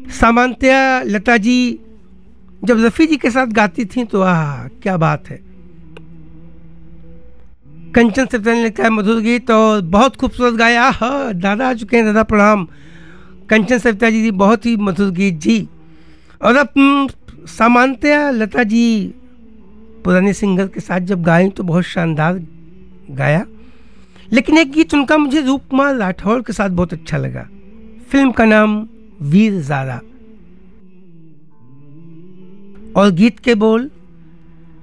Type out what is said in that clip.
सामान्यतया लता जी जब रफ़ी जी के साथ गाती थी तो क्या बात है। कंचन सत्यार्थी ने लिखा है मधुर गीत और बहुत खूबसूरत गाया। दादा आ चुके हैं, दादा प्रणाम। कंचन सत्यार्थी जी बहुत ही मधुर गीत जी। और अब सामान्यतया लता जी पुराने सिंगर के साथ जब गाएं तो बहुत शानदार गाया, लेकिन एक गीत उनका मुझे रूपकुमार राठौड़ के साथ बहुत अच्छा लगा। फिल्म का नाम वीर ज़ारा और गीत के बोल